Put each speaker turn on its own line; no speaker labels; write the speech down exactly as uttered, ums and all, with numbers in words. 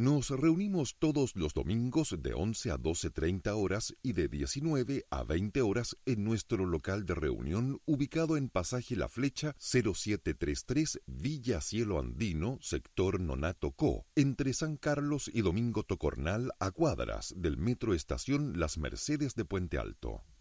Nos reunimos todos los domingos de once a doce treinta horas y de diecinueve a veinte horas en nuestro local de reunión ubicado en Pasaje La Flecha cero siete treinta y tres, Villa Cielo Andino, sector Nonato Co, entre San Carlos y Domingo Tocornal, a cuadras del Metro Estación Las Mercedes de Puente Alto.